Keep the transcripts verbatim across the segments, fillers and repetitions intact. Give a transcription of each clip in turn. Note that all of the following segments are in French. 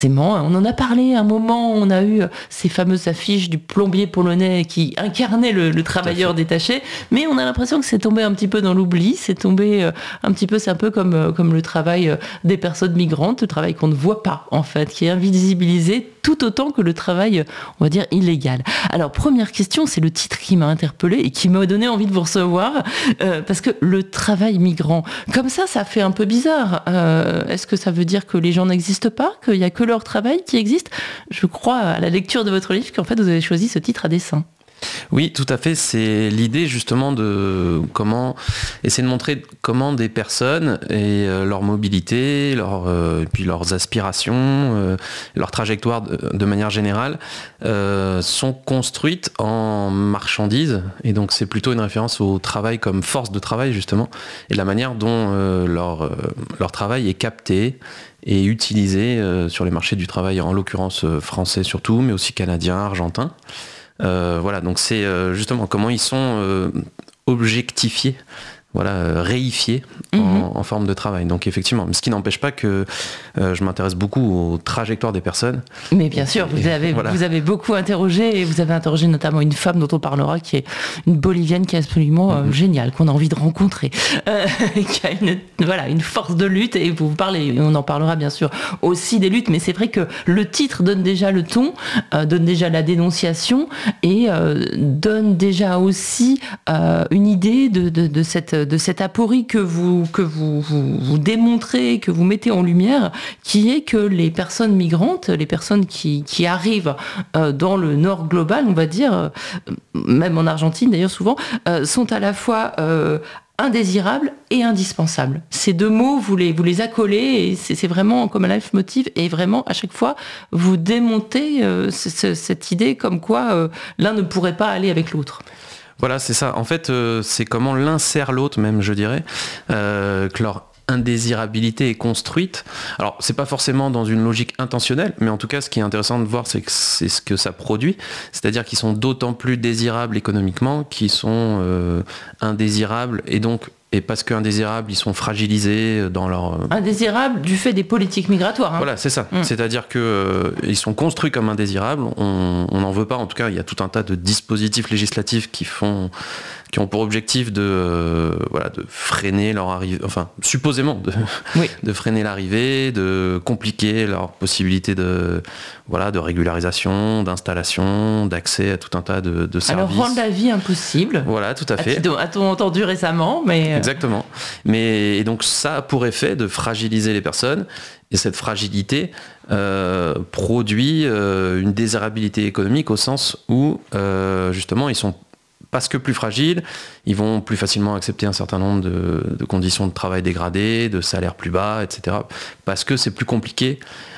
On en a parlé à un moment, on a eu ces fameuses affiches du plombier polonais qui incarnait le, le travailleur détaché, mais on a l'impression que c'est tombé un petit peu dans l'oubli, c'est tombé un petit peu, c'est un peu comme, comme le travail des personnes migrantes, le travail qu'on ne voit pas en fait, qui est invisibilisé tout autant que le travail, on va dire, illégal. Alors, première question, c'est le titre qui m'a interpellée et qui m'a donné envie de vous recevoir, euh, parce que le travail migrant, comme ça, ça fait un peu bizarre. Euh, est-ce que ça veut dire que les gens n'existent pas, qu'il n'y a que leur travail qui existe ? Je crois, à la lecture de votre livre, qu'en fait, vous avez choisi ce titre à dessein. Oui, tout à fait. C'est l'idée justement de comment essayer de montrer comment des personnes et euh, leur mobilité, leur, euh, et puis leurs aspirations, euh, leur trajectoire de, de manière générale euh, sont construites en marchandises. Et donc c'est plutôt une référence au travail comme force de travail justement et la manière dont euh, leur, euh, leur travail est capté et utilisé euh, sur les marchés du travail, en l'occurrence euh, français surtout, mais aussi canadiens, argentins. Euh, voilà, donc c'est euh, justement comment ils sont euh, objectifiés, voilà, euh, réifiés en, mmh. en forme de travail. Donc effectivement, ce qui n'empêche pas que euh, je m'intéresse beaucoup aux trajectoires des personnes. Mais bien sûr, et, vous, avez, voilà. vous avez beaucoup interrogé, et vous avez interrogé notamment une femme dont on parlera, qui est une Bolivienne qui est absolument euh, mmh. géniale, qu'on a envie de rencontrer, euh, qui a une, voilà, une force de lutte, et vous parlez, on en parlera bien sûr aussi des luttes, mais c'est vrai que le titre donne déjà le ton, euh, donne déjà la dénonciation, et euh, donne déjà aussi euh, une idée de, de, de cette de cette aporie que vous que vous, vous vous démontrez, que vous mettez en lumière, qui est que les personnes migrantes, les personnes qui qui arrivent euh, dans le Nord global, on va dire, euh, même en Argentine d'ailleurs souvent, euh, sont à la fois euh, indésirables et indispensables. Ces deux mots, vous les, vous les accolez et c'est, c'est vraiment comme un leitmotiv et vraiment à chaque fois vous démontez euh, c- c- cette idée comme quoi euh, l'un ne pourrait pas aller avec l'autre. Voilà, c'est ça. En fait, euh, c'est comment l'un sert l'autre, même, je dirais, euh, que leur indésirabilité est construite. Alors, c'est pas forcément dans une logique intentionnelle, mais en tout cas, ce qui est intéressant de voir, c'est que c'est ce que ça produit. C'est-à-dire qu'ils sont d'autant plus désirables économiquement qu'ils sont euh, indésirables et donc et parce qu'indésirables, ils sont fragilisés dans leur... Indésirables du fait des politiques migratoires. Hein. Voilà, c'est ça. Mmh. C'est-à-dire qu'ils euh, sont construits comme indésirables. On n'en veut pas. En tout cas, il y a tout un tas de dispositifs législatifs qui font... qui ont pour objectif de, euh, voilà, de freiner leur arrivée, enfin, supposément, de, oui. de freiner l'arrivée, de compliquer leur possibilité de, voilà, de régularisation, d'installation, d'accès à tout un tas de, de services. Alors, rendre la vie impossible. Voilà, tout à fait. A-t-on entendu récemment, mais... Exactement. Mais, et donc, ça a pour effet de fragiliser les personnes. Et cette fragilité euh, produit euh, une désirabilité économique au sens où, euh, justement, ils sont parce que plus fragiles, ils vont plus facilement accepter un certain nombre de, de conditions de travail dégradées, de salaires plus bas, et cetera. Parce que c'est plus compliqué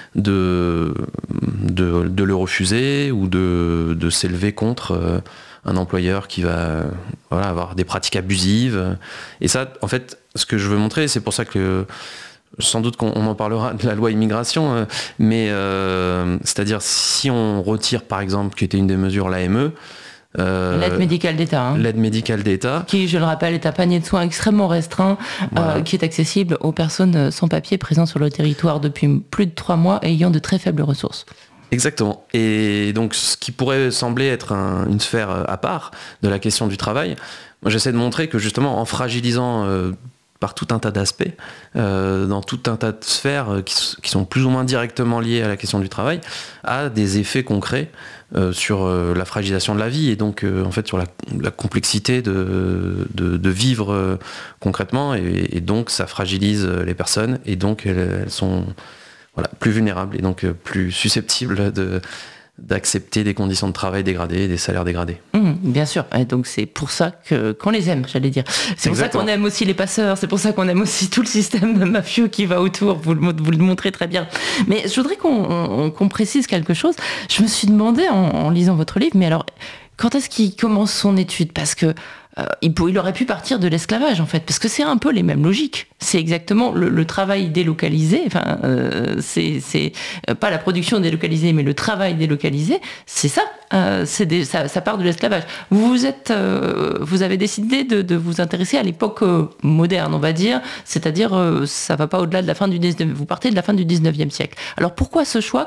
de, de, de le refuser ou de, de s'élever contre euh, un employeur qui va voilà, avoir des pratiques abusives. Et ça, en fait, ce que je veux montrer, c'est pour ça que sans doute qu'on en parlera de la loi immigration, euh, mais euh, c'est-à-dire si on retire par exemple, qui était une des mesures, l'A M E, Euh, l'aide médicale d'État. Hein. L'aide médicale d'État. Qui, je le rappelle, est un panier de soins extrêmement restreint, voilà. euh, qui est accessible aux personnes sans papier présentes sur le territoire depuis plus de trois mois et ayant de très faibles ressources. Exactement. Et donc, ce qui pourrait sembler être un, une sphère à part de la question du travail, moi, j'essaie de montrer que justement, en fragilisant euh, par tout un tas d'aspects, euh, dans tout un tas de sphères qui, qui sont plus ou moins directement liées à la question du travail, a des effets concrets euh, sur euh, la fragilisation de la vie et donc euh, en fait sur la, la complexité de, de, de vivre euh, concrètement et, et donc ça fragilise les personnes et donc elles, elles sont voilà, plus vulnérables et donc euh, plus susceptibles de d'accepter des conditions de travail dégradées, des salaires dégradés. Mmh, bien sûr, et donc c'est pour ça que, qu'on les aime, j'allais dire. C'est Exactement. Pour ça qu'on aime aussi les passeurs, c'est pour ça qu'on aime aussi tout le système mafieux qui va autour, vous le, vous le montrez très bien. Mais je voudrais qu'on, on, qu'on précise quelque chose. Je me suis demandé en, en lisant votre livre, mais alors, quand est-ce qu'il commence son étude ? Parce que euh, il, il aurait pu partir de l'esclavage en fait, parce que c'est un peu les mêmes logiques. C'est exactement le, le travail délocalisé, enfin, euh, c'est, c'est pas la production délocalisée, mais le travail délocalisé, c'est ça, euh, c'est des, ça, ça part de l'esclavage. Vous, vous, êtes, euh, vous avez décidé de, de vous intéresser à l'époque euh, moderne, on va dire, c'est-à-dire euh, ça va pas au-delà de la fin du dix-neuvième, vous partez de la fin du dix-neuvième siècle. Alors pourquoi ce choix ?